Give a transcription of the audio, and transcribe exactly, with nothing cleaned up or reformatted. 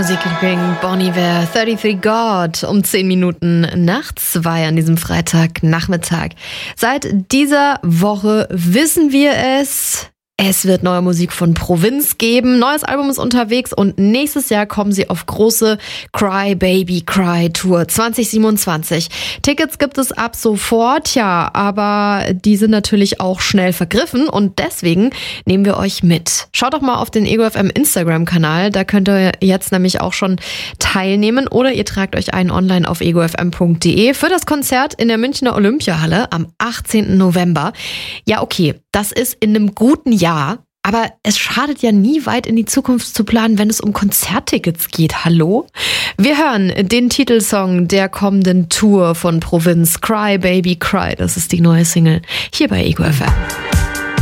Musik bringen Bon Iver, dreiunddreißig God, um zehn Minuten nach zwei an diesem Freitagnachmittag. Seit dieser Woche wissen wir es. Es wird neue Musik von Provinz geben. Neues Album ist unterwegs und nächstes Jahr kommen sie auf große Cry Baby Cry Tour zwanzig siebenundzwanzig. Tickets gibt es ab sofort, ja, aber die sind natürlich auch schnell vergriffen und deswegen nehmen wir euch mit. Schaut doch mal auf den Ego F M Instagram-Kanal, da könnt ihr jetzt nämlich auch schon teilnehmen oder ihr tragt euch ein online auf ego f m punkt d e für das Konzert in der Münchner Olympiahalle am achtzehnten November. Ja, okay, das ist in einem guten Jahr. Aber es schadet ja nie, weit in die Zukunft zu planen, wenn es um Konzerttickets geht. Hallo? Wir hören den Titelsong der kommenden Tour von Provinz, Cry Baby Cry. Das ist die neue Single hier bei Ego F M.